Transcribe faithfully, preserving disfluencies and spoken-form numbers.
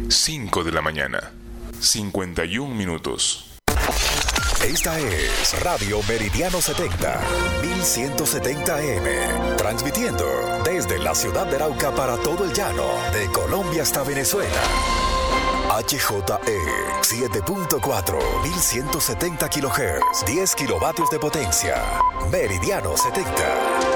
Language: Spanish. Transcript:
cinco de la mañana, cincuenta y un minutos. Esta es Radio Meridiano setenta, mil ciento setenta A M, transmitiendo desde la ciudad de Arauca para todo el llano, de Colombia hasta Venezuela. H J E siete punto cuatro, mil ciento setenta kilohertz, diez kilovatios de potencia. Meridiano setenta.